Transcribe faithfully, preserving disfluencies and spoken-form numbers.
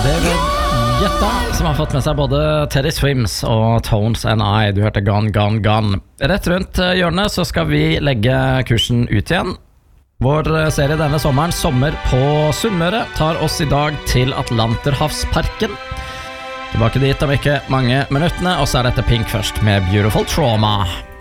David Guetta, som har fått med seg både Teddy Swims og Tones and I. Du hørte Gone, Gone, Gone. Rett rundt hjørnet så skal vi legge kursen ut igjen. Vår serie denne sommeren, Sommer på Sunnmøre, tar oss i dag til Atlanterhavsparken. Tilbake dit om ikke mange minuttene, og så er dette Pink først med Beautiful Trauma.